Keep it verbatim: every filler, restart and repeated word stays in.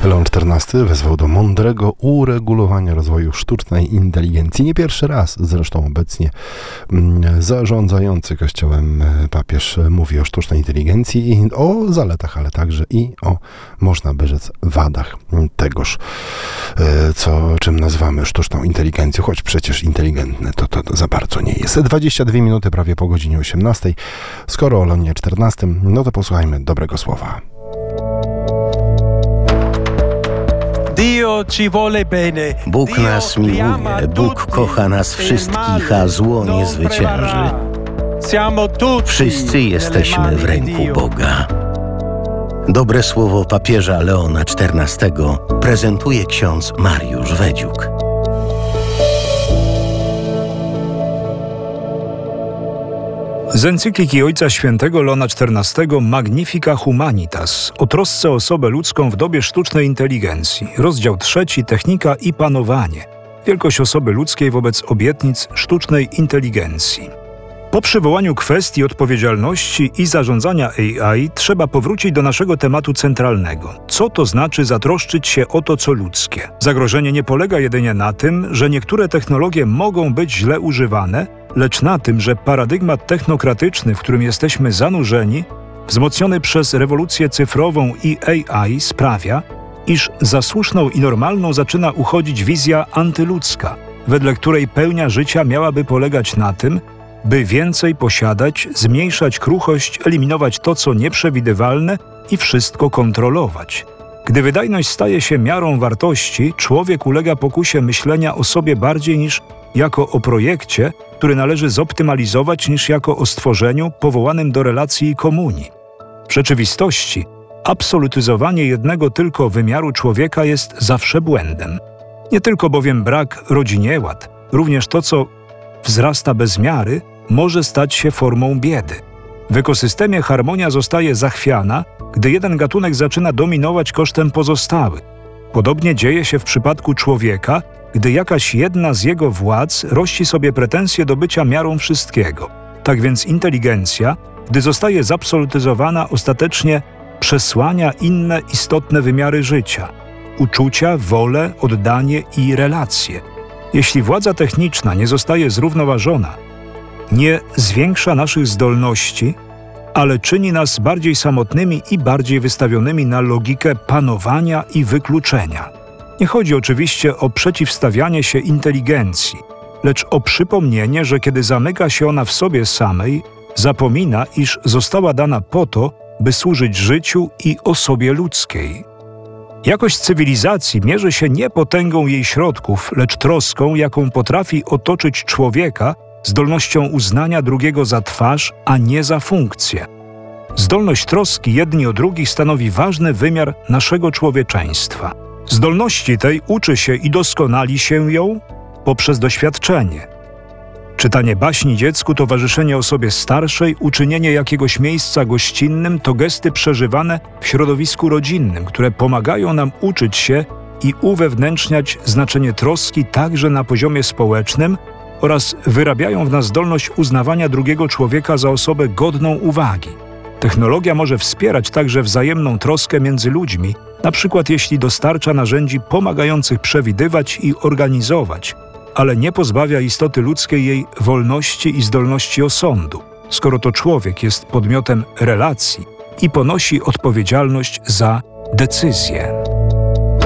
Leon czternasty wezwał do mądrego uregulowania rozwoju sztucznej inteligencji. Nie pierwszy raz zresztą obecnie zarządzający Kościołem papież mówi o sztucznej inteligencji i o zaletach, ale także i o, można by rzec, wadach tegoż, co, czym nazywamy sztuczną inteligencją, choć przecież inteligentne to, to, to za bardzo nie jest. dwadzieścia dwie minuty prawie po godzinie osiemnastej. Skoro o Leonie czternastym, no to posłuchajmy dobrego słowa. Bóg nas miłuje, Bóg kocha nas wszystkich, a zło nie zwycięży. Wszyscy jesteśmy w ręku Boga. Dobre słowo papieża Leona czternastego prezentuje ksiądz Mariusz Wedziuk. Z encykliki Ojca Świętego Leona czternastego Magnifica Humanitas o trosce o osobę ludzką w dobie sztucznej inteligencji. Rozdział trzeci. Technika i panowanie. Wielkość osoby ludzkiej wobec obietnic sztucznej inteligencji. Po przywołaniu kwestii odpowiedzialności i zarządzania A I trzeba powrócić do naszego tematu centralnego. Co to znaczy zatroszczyć się o to, co ludzkie? Zagrożenie nie polega jedynie na tym, że niektóre technologie mogą być źle używane, lecz na tym, że paradygmat technokratyczny, w którym jesteśmy zanurzeni, wzmocniony przez rewolucję cyfrową i A I, sprawia, iż za słuszną i normalną zaczyna uchodzić wizja antyludzka, wedle której pełnia życia miałaby polegać na tym, by więcej posiadać, zmniejszać kruchość, eliminować to, co nieprzewidywalne i wszystko kontrolować. Gdy wydajność staje się miarą wartości, człowiek ulega pokusie myślenia o sobie bardziej niż jako o projekcie, który należy zoptymalizować, niż jako o stworzeniu powołanym do relacji i komunii. W rzeczywistości absolutyzowanie jednego tylko wymiaru człowieka jest zawsze błędem. Nie tylko bowiem brak rodzinieład, również to, co wzrasta bez miary, może stać się formą biedy. W ekosystemie harmonia zostaje zachwiana, gdy jeden gatunek zaczyna dominować kosztem pozostałych. Podobnie dzieje się w przypadku człowieka, gdy jakaś jedna z jego władz rości sobie pretensje do bycia miarą wszystkiego. Tak więc inteligencja, gdy zostaje zabsolutyzowana, ostatecznie przesłania inne istotne wymiary życia – uczucia, wolę, oddanie i relacje. Jeśli władza techniczna nie zostaje zrównoważona, nie zwiększa naszych zdolności, ale czyni nas bardziej samotnymi i bardziej wystawionymi na logikę panowania i wykluczenia. Nie chodzi oczywiście o przeciwstawianie się inteligencji, lecz o przypomnienie, że kiedy zamyka się ona w sobie samej, zapomina, iż została dana po to, by służyć życiu i osobie ludzkiej. Jakość cywilizacji mierzy się nie potęgą jej środków, lecz troską, jaką potrafi otoczyć człowieka, zdolnością uznania drugiego za twarz, a nie za funkcję. Zdolność troski jedni o drugich stanowi ważny wymiar naszego człowieczeństwa. Zdolności tej uczy się i doskonali się ją poprzez doświadczenie. Czytanie baśni dziecku, towarzyszenie osobie starszej, uczynienie jakiegoś miejsca gościnnym to gesty przeżywane w środowisku rodzinnym, które pomagają nam uczyć się i uwewnętrzniać znaczenie troski także na poziomie społecznym oraz wyrabiają w nas zdolność uznawania drugiego człowieka za osobę godną uwagi. Technologia może wspierać także wzajemną troskę między ludźmi, na przykład jeśli dostarcza narzędzi pomagających przewidywać i organizować, ale nie pozbawia istoty ludzkiej jej wolności i zdolności osądu, skoro to człowiek jest podmiotem relacji i ponosi odpowiedzialność za decyzje.